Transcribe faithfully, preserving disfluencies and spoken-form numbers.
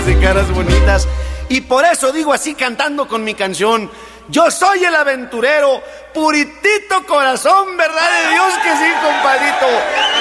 De caras bonitas. Y por eso digo así cantando con mi canción: yo soy el aventurero, puritito corazón, verdad de Dios que sí, compadrito.